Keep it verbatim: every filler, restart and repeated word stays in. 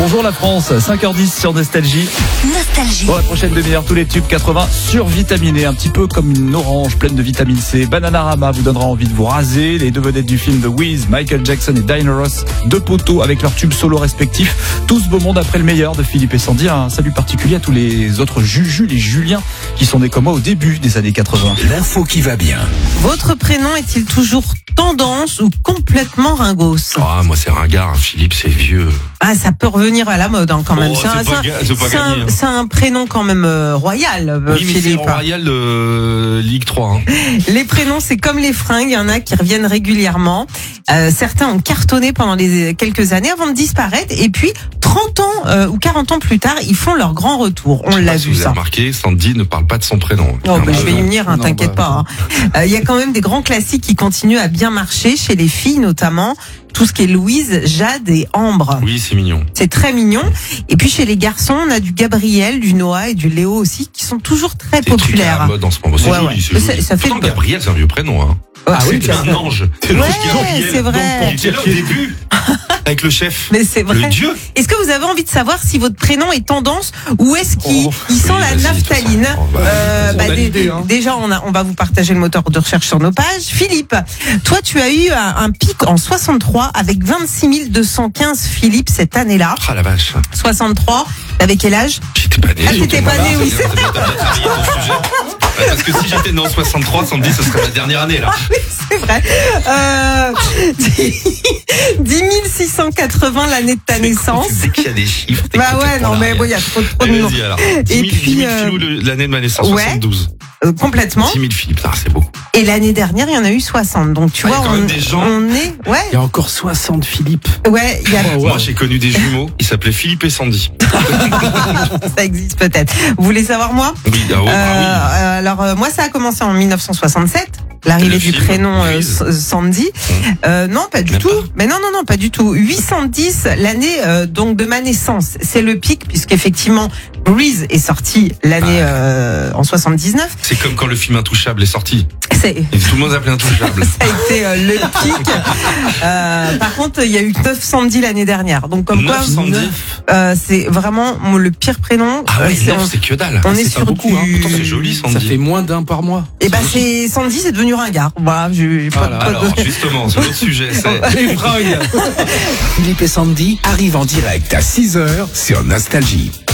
Bonjour la France, cinq heures dix sur Nostalgie. Nostalgie. Pour la prochaine demi-heure, tous les tubes quatre-vingts survitaminés, un petit peu comme une orange pleine de vitamine C. Bananarama vous donnera envie de vous raser. Les deux vedettes du film The Wiz, Michael Jackson et Diana Ross, deux poteaux avec leurs tubes solo respectifs. Tous beau monde après le meilleur de Philippe et Sandy. Un salut particulier à tous les autres Juju, les Juliens, qui sont nés comme moi au début des années quatre-vingts. L'info qui va bien. Votre prénom est-il toujours tendance ou complètement ringos? Ah, moi c'est ringard, Philippe c'est vieux. Ah, ça peut revenir à la mode hein, quand même. Oh, c'est un, c'est pas c'est un- ga- c'est pas c'est un- gagné, hein. c'est un prénom quand même euh, royal, euh, Oui, mais c'est Philippe. Royal de Ligue trois. Hein. Les prénoms, c'est comme les fringues, il y en a qui reviennent régulièrement. Euh, certains ont cartonné pendant les quelques années avant de disparaître. Et puis, trente ans euh, ou quarante ans plus tard, ils font leur grand retour. On Je sais l'a pas si vu vous avez ça. remarqué, Sandy ne parle pas de son prénom. Oh, bah, je vais y Non. venir, hein, Non, t'inquiète bah, pas. hein. Euh, Il y a quand même des grands classiques qui continuent à bien marcher chez les filles notamment. Tout ce qui est Louise, Jade et Ambre. Oui, c'est mignon. C'est très mignon. Et puis chez les garçons, on a du Gabriel, du Noah et du Léo aussi, qui sont toujours très C'est le truc à la populaires. mode en ce moment. C'est Ouais, joli, ouais. c'est Ça- joli. ça fait Pourtant, le- Gabriel, c'est un vieux prénom. Hein. Ah oui, C'était un ange. C'est Ouais, l'ange Gabriel. c'est vrai. Il était là au début, avec le chef. Mais c'est vrai. Le dieu. Est-ce que vous avez envie de savoir si votre prénom est tendance ou est-ce qu'il Oh, il sent oui, la vas-y, naphtaline? de toute façon. Oh, bah, Euh, on bah, a dé- l'idée, hein. Déjà, on, a, on va vous partager le moteur de recherche sur nos pages. Philippe, toi, tu as eu un, un pic en soixante-trois avec vingt-six mille deux cent quinze Philippe cette année-là. Ah la vache. soixante-trois, t'avais quel âge? J'étais pas né. Ah, t'étais pas né, oui, c'est T'as bien travaillé ton sujet. Ouais, parce que si j'étais né en soixante-trois, Sandy, ce serait la dernière année là. C'est vrai. Euh, dix mille six cent quatre-vingts l'année de ta naissance. Dès qu'il y a des chiffres, t'es Bah ouais, complètement non, mais largué. bon, il y a trop, trop de Allez, noms. vas-y alors. Et dix mille, puis, dix mille euh, filous le- l'année de ma naissance, ouais. soixante-douze. Euh, complètement. dix mille Philippe, ah, c'est beaucoup. Et l'année dernière, il y en a eu soixante. Donc, tu Ouais, vois, il y a quand on, même des gens. on est, ouais, Il y a encore soixante Philippe. ouais, il y a, Moi, j'ai connu des jumeaux, ils s'appelaient Philippe et Sandy. ça existe peut-être. Vous voulez savoir moi? Oui, ah, ouais, Euh, bah euh, alors, euh, moi, ça a commencé en mille neuf cent soixante-sept. L'arrivée Le du film, prénom euh, Louise. S- Sandy. Euh, non, pas du Même tout. pas. Mais non, non, non, pas du tout. huit cent dix, l'année euh, donc de ma naissance. C'est le pic, puisqu'effectivement, Breeze est sorti l'année euh, en soixante-dix-neuf. oui. C'est comme quand le film Intouchable est sorti. C'est Et tout le monde s'appelait Intouchable. ça a été euh, le pic. Euh, par contre, il y a eu neuf Sandy l'année dernière. Donc comme quoi, neuf cent dix. euh, c'est vraiment mon- le pire prénom. Ah ouais, Euh, c'est- neuf, on, c'est que dalle. on est c'est sur pas beaucoup, du... hein. Pourtant, c'est joli, Sandy. Ça fait moins d'un par mois. Et ben c'est Sandy, c'est devenu ringard. Voilà, j'ai pas, Voilà. pas de- Alors, justement, c'est notre sujet. C'est... Les fringues. Philippe et Sandy arrivent en direct à six heures sur Nostalgie.